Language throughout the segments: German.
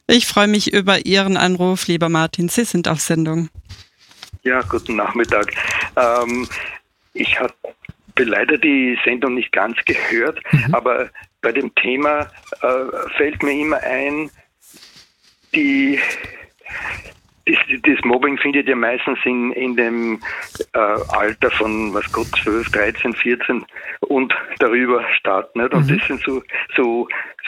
Ich freue mich über Ihren Anruf, lieber Martin. Sie sind auf Sendung. Ja, guten Nachmittag. Ich habe leider die Sendung nicht ganz gehört, aber bei dem Thema fällt mir immer ein, das Mobbing findet ja meistens in dem Alter von, 12, 13, 14 und darüber statt. Nicht? Und das sind so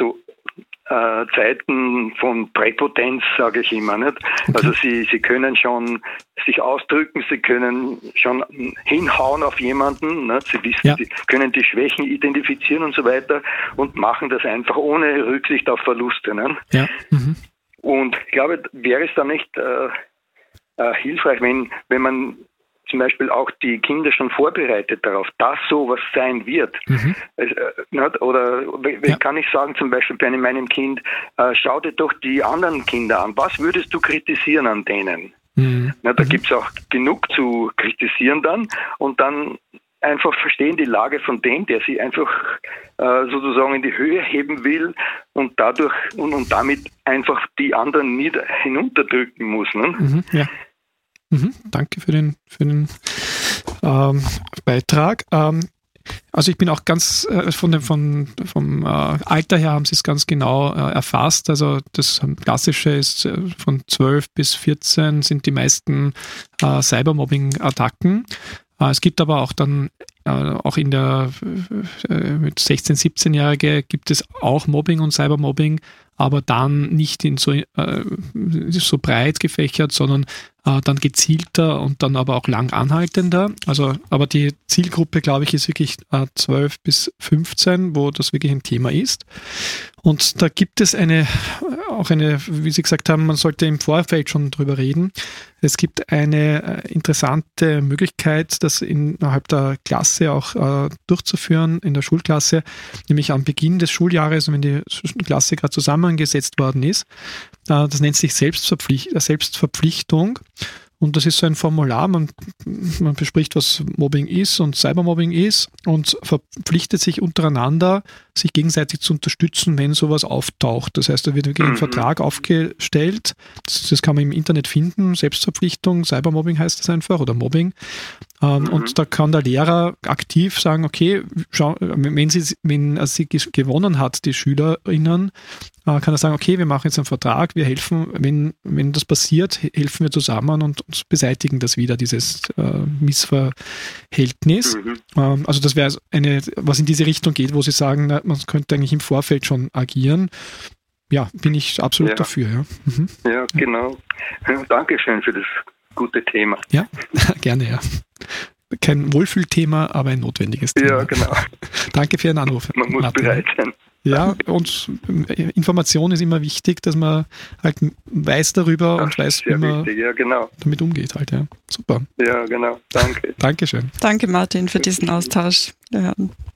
Zeiten von Präpotenz, sage ich immer. Nicht? Okay. Also sie können schon sich ausdrücken, sie können schon hinhauen auf jemanden, nicht? Sie wissen, sie können die Schwächen identifizieren und so weiter und machen das einfach ohne Rücksicht auf Verluste. Nicht? Ja. Und ich glaube, wäre es dann nicht hilfreich, wenn man zum Beispiel auch die Kinder schon vorbereitet darauf, dass sowas sein wird. Oder kann ich sagen, zum Beispiel bei meinem Kind, schau dir doch die anderen Kinder an. Was würdest du kritisieren an denen? Da gibt es auch genug zu kritisieren dann und dann einfach verstehen die Lage von dem, der sie einfach sozusagen in die Höhe heben will und dadurch und damit einfach die anderen hinunterdrücken muss. Ne? Danke für den Beitrag. Also ich bin auch ganz vom Alter her haben Sie es ganz genau erfasst. Also das Klassische ist von 12 bis 14 sind die meisten Cybermobbing-Attacken. Es gibt aber auch dann auch mit 16-, 17-Jährige gibt es auch Mobbing und Cybermobbing, aber dann nicht in so breit gefächert, sondern dann gezielter und dann aber auch lang anhaltender. Also, aber die Zielgruppe, glaube ich, ist wirklich 12 bis 15, wo das wirklich ein Thema ist. Und da gibt es auch eine, wie Sie gesagt haben, man sollte im Vorfeld schon drüber reden. Es gibt eine interessante Möglichkeit, das innerhalb der Klasse auch durchzuführen, in der Schulklasse, nämlich am Beginn des Schuljahres, wenn die Klasse gerade zusammengesetzt worden ist. Das nennt sich Selbstverpflichtung. Und das ist so ein Formular, man bespricht, was Mobbing ist und Cybermobbing ist und verpflichtet sich untereinander, sich gegenseitig zu unterstützen, wenn sowas auftaucht. Das heißt, da wird wirklich ein Vertrag aufgestellt, das kann man im Internet finden, Selbstverpflichtung, Cybermobbing heißt das einfach oder Mobbing. Und da kann der Lehrer aktiv sagen, okay, schau, wenn sie gewonnen hat, die SchülerInnen, kann er sagen, okay, wir machen jetzt einen Vertrag, wir helfen, wenn das passiert, helfen wir zusammen und beseitigen das wieder, dieses Missverhältnis. Also das wäre was in diese Richtung geht, wo Sie sagen, man könnte eigentlich im Vorfeld schon agieren. Ja, bin ich absolut dafür. Ja, ja genau. Ja, Dankeschön für das gute Thema. Ja, gerne, ja. Kein Wohlfühlthema, aber ein notwendiges Thema. Ja, genau. Danke für Ihren Anruf. Man muss bereit sein. Ja, und Information ist immer wichtig, dass man halt weiß darüber und weiß, wie man damit umgeht halt, ja. Super. Ja, genau. Danke. Dankeschön. Danke, Martin, für diesen Austausch. Ja.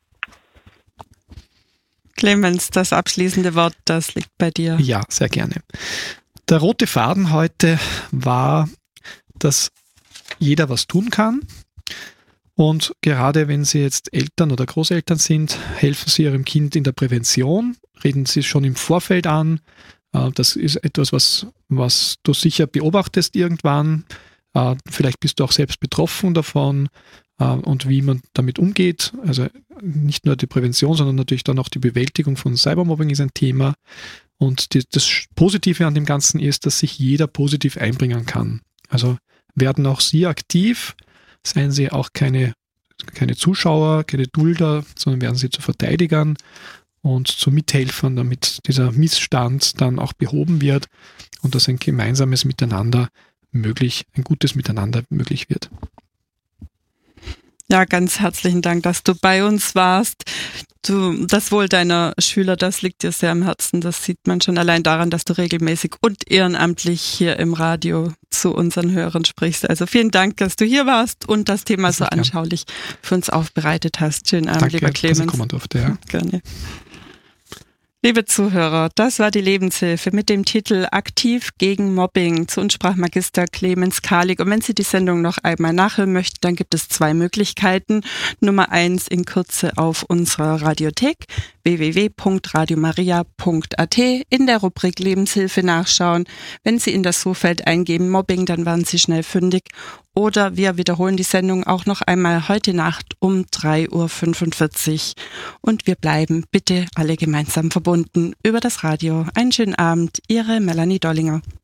Clemens, das abschließende Wort, das liegt bei dir. Ja, sehr gerne. Der rote Faden heute war, dass jeder was tun kann. Und gerade wenn Sie jetzt Eltern oder Großeltern sind, helfen Sie Ihrem Kind in der Prävention, reden Sie es schon im Vorfeld an. Das ist etwas, was du sicher beobachtest irgendwann. Vielleicht bist du auch selbst betroffen davon und wie man damit umgeht. Also nicht nur die Prävention, sondern natürlich dann auch die Bewältigung von Cybermobbing ist ein Thema. Und das Positive an dem Ganzen ist, dass sich jeder positiv einbringen kann. Also werden auch Sie aktiv, seien Sie auch keine Zuschauer, keine Dulder, sondern werden Sie zu Verteidigern und zu Mithelfern, damit dieser Missstand dann auch behoben wird und dass ein gemeinsames Miteinander ein gutes Miteinander möglich wird. Ja, ganz herzlichen Dank, dass du bei uns warst. Das Wohl deiner Schüler, das liegt dir sehr am Herzen. Das sieht man schon allein daran, dass du regelmäßig und ehrenamtlich hier im Radio zu unseren Hörern sprichst. Also vielen Dank, dass du hier warst und das Thema so anschaulich für uns aufbereitet hast. Schönen Abend, lieber Clemens. Danke, dass ich kommen durfte. Ja. Gerne. Liebe Zuhörer, das war die Lebenshilfe mit dem Titel Aktiv gegen Mobbing. Zu uns sprach Magister Clemens Karlik. Und wenn Sie die Sendung noch einmal nachhören möchten, dann gibt es 2 Möglichkeiten. Nummer 1 in Kürze auf unserer Radiothek www.radiomaria.at in der Rubrik Lebenshilfe nachschauen. Wenn Sie in das Suchfeld eingeben Mobbing, dann werden Sie schnell fündig. Oder wir wiederholen die Sendung auch noch einmal heute Nacht um 3:45 Uhr. Und wir bleiben bitte alle gemeinsam verbunden über das Radio. Einen schönen Abend, Ihre Melanie Dollinger.